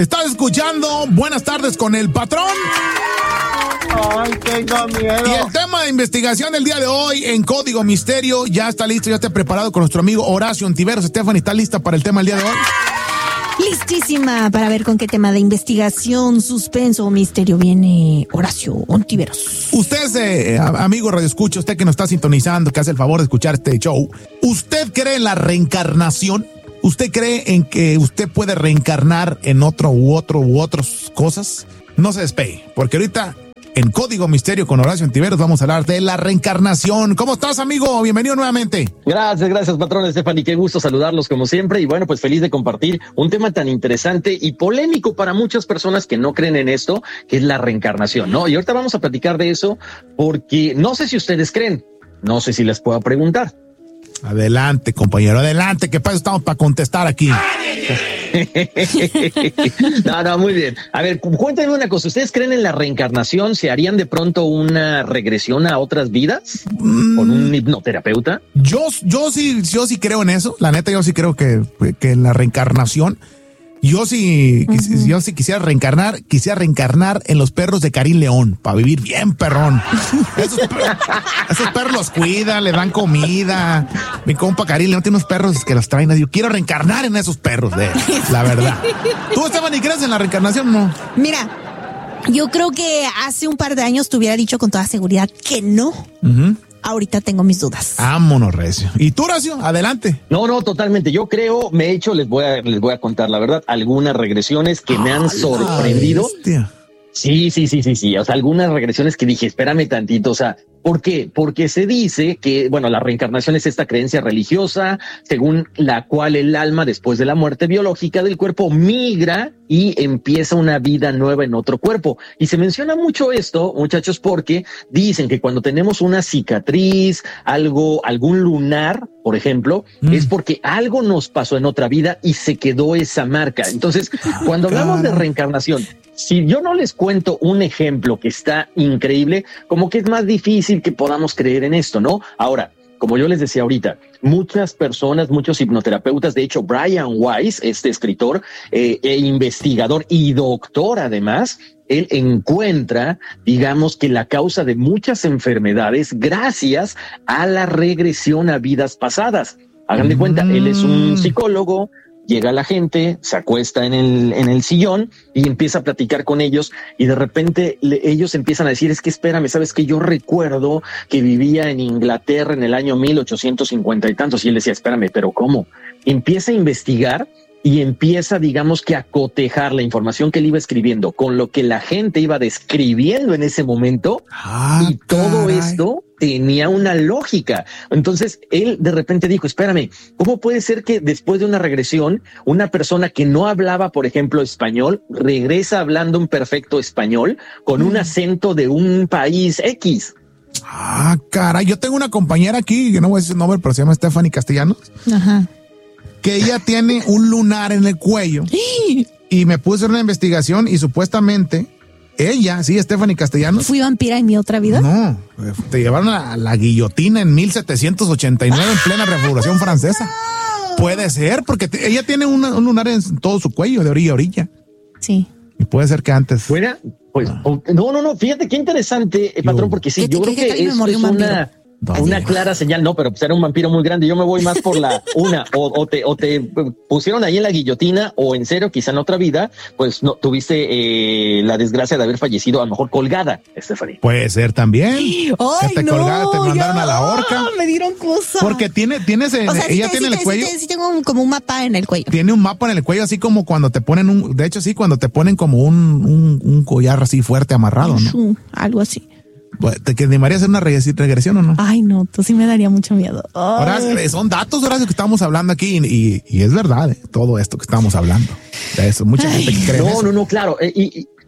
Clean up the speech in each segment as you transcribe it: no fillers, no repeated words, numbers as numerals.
Estás escuchando Buenas Tardes con el Patrón. Ay, tengo miedo. Y el tema de investigación del día de hoy en Código Misterio ya está listo, ya está preparado con nuestro amigo Horacio Ontiveros. Stephanie, ¿está lista para el tema del día de hoy? Listísima para ver con qué tema de investigación, suspenso o misterio viene Horacio Ontiveros. Usted, amigo Radio Escucha, usted que nos está sintonizando, que hace el favor de escuchar este show, ¿usted cree en la reencarnación? ¿Usted cree en que usted puede reencarnar en otro u otras cosas? No se despegue, porque ahorita en Código Misterio con Horacio Ontiveros vamos a hablar de la reencarnación. ¿Cómo estás, amigo? Bienvenido nuevamente. Gracias, patrón Stephanie. Qué gusto saludarlos como siempre. Y bueno, pues feliz de compartir un tema tan interesante y polémico para muchas personas que no creen en esto, que es la reencarnación, ¿no? Y ahorita vamos a platicar de eso porque no sé si ustedes creen, no sé si les puedo preguntar. Adelante, compañero, adelante, que para eso estamos para contestar aquí. No, muy bien. A ver, cuéntenme una cosa. ¿Ustedes creen en la reencarnación? ¿Se harían de pronto una regresión a otras vidas con un hipnoterapeuta? Yo sí creo en eso. La neta, yo sí creo que en la reencarnación. Yo sí quisiera reencarnar en los perros de Karim León para vivir bien perrón. Esos perros los cuidan, le dan comida. Mi compa Karim León tiene unos perros que los traen. Yo quiero reencarnar en esos perros, la verdad. ¿Tú, Stephanie, crees en la reencarnación o no? Mira, yo creo que hace un par de años te hubiera dicho con toda seguridad que no. Ahorita tengo mis dudas. Vámonos, Recio. ¿Y tú, Horacio? Adelante. No, totalmente. Yo creo, les voy a contar la verdad, algunas regresiones que me han sorprendido. Bestia. Sí. O sea, algunas regresiones que dije, espérame tantito. O sea, ¿por qué? Porque se dice que, bueno, la reencarnación es esta creencia religiosa según la cual el alma, después de la muerte biológica del cuerpo, migra y empieza una vida nueva en otro cuerpo. Y se menciona mucho esto, muchachos, porque dicen que cuando tenemos una cicatriz, algún lunar, por ejemplo, es porque algo nos pasó en otra vida y se quedó esa marca. Entonces, cuando hablamos de reencarnación, si yo no les cuento un ejemplo que está increíble, como que es más difícil que podamos creer en esto, ¿no? Ahora, como yo les decía ahorita, muchas personas, muchos hipnoterapeutas, de hecho, Brian Weiss, este escritor, investigador y doctor además, él encuentra, digamos, que la causa de muchas enfermedades gracias a la regresión a vidas pasadas. Hagan de cuenta, él es un psicólogo. Llega la gente, se acuesta en el sillón y empieza a platicar con ellos y de repente ellos empiezan a decir, es que espérame, ¿sabes qué? Yo recuerdo que vivía en Inglaterra en el año 1850 y tantos. Y él decía, espérame, ¿pero cómo? Empieza a investigar y empieza, digamos, que a cotejar la información que él iba escribiendo con lo que la gente iba describiendo en ese momento. Y todo esto tenía una lógica. Entonces él de repente dijo, espérame, ¿cómo puede ser que después de una regresión, una persona que no hablaba, por ejemplo, español, regresa hablando un perfecto español con un acento de un país X? Caray, yo tengo una compañera aquí, que no voy a decir su nombre, pero se llama Stephanie Castellanos. Ajá. Que ella tiene un lunar en el cuello y me puse a hacer una investigación y supuestamente ella, sí, Stephanie Castellanos. ¿Fui vampira en mi otra vida? No, te llevaron a la guillotina en 1789 en plena Revolución Francesa. Puede ser, porque ella tiene un lunar en todo su cuello, de orilla a orilla. Sí. Y puede ser que antes. Fuera, pues, no, fíjate qué interesante, patrón, porque sí, yo creo que es una clara señal, no, pero pues era un vampiro muy grande. Yo me voy más por la o te pusieron ahí en la guillotina, o en serio, quizá en otra vida, pues no tuviste la desgracia de haber fallecido, a lo mejor colgada, Stephanie. Puede ser también. Ay, colgada, te mandaron a la horca. Me dieron cosas. Porque ella tiene el cuello. Sí, tengo como un mapa en el cuello. Tiene un mapa en el cuello, así como cuando te ponen de hecho, sí, cuando te ponen como un collar así fuerte amarrado, ¿no? Algo así. ¿Te animarías a hacer una regresión o no? Ay, no, tú sí me daría mucho miedo. Ahora, son datos, Horacio, que estamos hablando aquí y es verdad, todo esto que estamos hablando. De eso, mucha gente que cree. No, claro.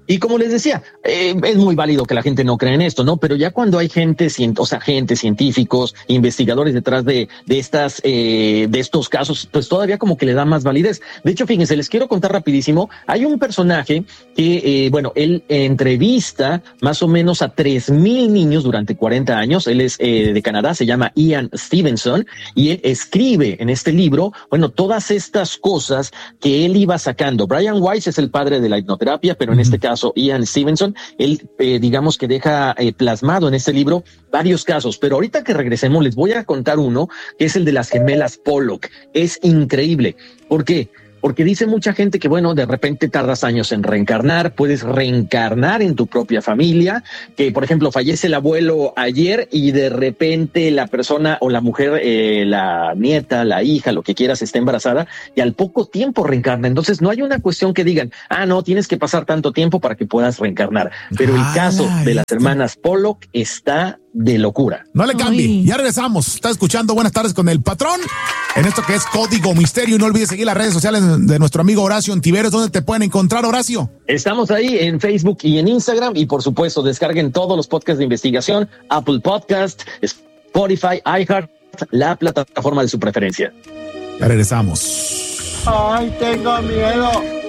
Y como les decía, es muy válido que la gente no crea en esto, ¿no? Pero ya cuando hay gente, científicos, investigadores detrás de estos casos, pues todavía como que le da más validez. De hecho, fíjense, les quiero contar rapidísimo. Hay un personaje que, él entrevista más o menos a 3,000 niños durante 40 años. Él es de Canadá, se llama Ian Stevenson, y él escribe en este libro, todas estas cosas que él iba sacando. Brian Weiss es el padre de la hipnoterapia, pero en este caso Ian Stevenson, él digamos que deja plasmado en este libro varios casos, pero ahorita que regresemos les voy a contar uno que es el de las gemelas Pollock. Es increíble. ¿Por qué? Porque dice mucha gente que, de repente tardas años en reencarnar, puedes reencarnar en tu propia familia, que, por ejemplo, fallece el abuelo ayer y de repente la persona o la mujer, la nieta, la hija, lo que quieras, está embarazada y al poco tiempo reencarna. Entonces, no hay una cuestión que digan, no, tienes que pasar tanto tiempo para que puedas reencarnar. Pero el caso de las hermanas Pollock está de locura. No le cambie. Ya regresamos. Está escuchando Buenas Tardes con el Patrón en esto que es Código Misterio. Y no olvides seguir las redes sociales de nuestro amigo Horacio Ontiveros. ¿Dónde te pueden encontrar, Horacio? Estamos ahí en Facebook y en Instagram. Y por supuesto, descarguen todos los podcasts de investigación, Apple Podcast, Spotify, iHeart, la plataforma de su preferencia. Ya regresamos. Ay, tengo miedo.